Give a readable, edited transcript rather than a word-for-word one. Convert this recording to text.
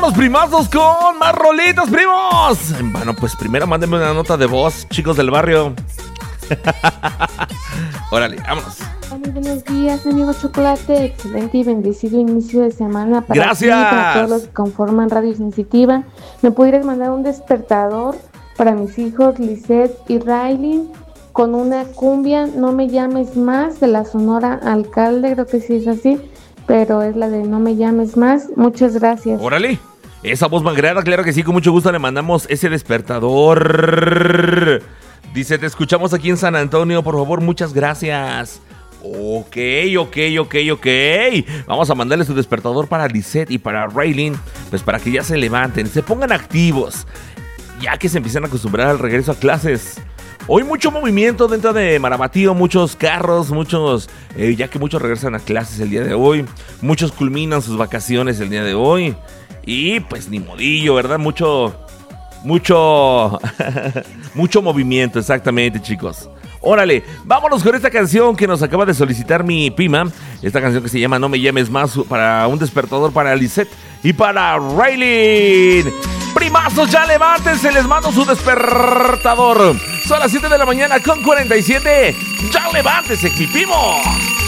Vámonos, primazos, con más rolitas, primos. Bueno, pues primero mándenme una nota de voz, chicos del barrio. Órale, vámonos. Muy buenos días, amigo Chocolate. Excelente y bendecido inicio de semana para Gracias. ti y para todos los que conforman Radio Sensitiva. ¿Me pudieras mandar un despertador para mis hijos Lisette y Riley con una cumbia, No me llames más, de la Sonora Alcalde? Creo que sí es así, pero es la de No me llames más. Muchas gracias. Órale. Esa voz mangrera, claro que sí, con mucho gusto le mandamos ese despertador. Dice, te escuchamos aquí en San Antonio, por favor, muchas gracias. Ok. Vamos a mandarle su despertador para Lisette y para Raylin, pues para que ya se levanten, se pongan activos, ya que se empiezan a acostumbrar al regreso a clases. Hoy mucho movimiento dentro de Marabatío, muchos carros, ya que muchos regresan a clases el día de hoy, muchos culminan sus vacaciones el día de hoy, y pues ni modillo, ¿verdad? Mucho movimiento, exactamente, chicos. Órale, vámonos con esta canción que nos acaba de solicitar mi prima. Esta canción que se llama No me llames más, para un despertador para Lisette y para Riley. Primazos, ya levántense, les mando su despertador. Son las 7 de la mañana con 47. Ya levántense, mi primo.